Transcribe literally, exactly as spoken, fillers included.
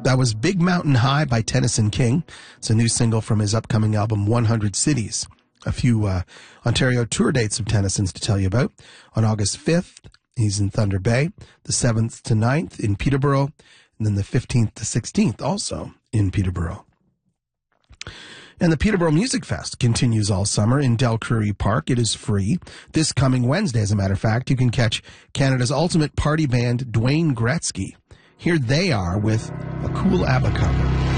That was Big Mountain High by Tennyson King. It's a new single from his upcoming album, one hundred Cities. A few uh, Ontario tour dates of Tennyson's to tell you about. On August fifth, he's in Thunder Bay. The seventh to ninth in Peterborough. And then the fifteenth to sixteenth also in Peterborough. And the Peterborough Music Fest continues all summer in Delcurry Park. It is free. This coming Wednesday, as a matter of fact, you can catch Canada's ultimate party band, Dwayne Gretzky. Here they are with a cool ABBA cover.